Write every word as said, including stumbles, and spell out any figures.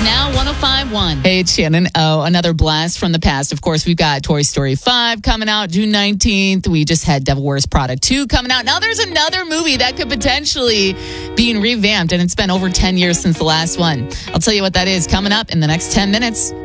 Now one oh five point one. Hey, it's Shannon. Oh, another blast from the past. Of course, we've got Toy Story five coming out June nineteenth. We just had Devil Wears Prada two coming out. Now there's another movie that could potentially be revamped, and it's been over ten years since the last one. I'll tell you what that is coming up in the next ten minutes.